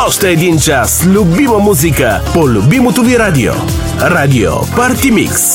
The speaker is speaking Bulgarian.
Още един час любима музика по любимото ви радио. Радио Парти Микс.